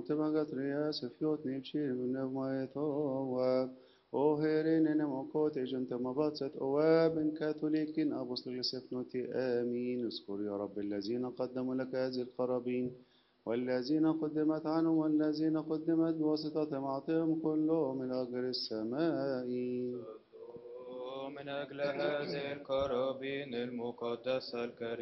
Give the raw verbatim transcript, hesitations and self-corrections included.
motivagat rias fiot nipshir v'nevmaetov. O herin enemokot ejent mabatzet اواب كاثوليكين أبوستل سفنوتي آمين. اذكر يا رب الذين قدموا لك هذه القرابين والذين قدمت عنهم والذين قدمت بواسطتهم أعطهم كلهم من أجر السماء. من أجل هذه القرابين المقدسة الكريمة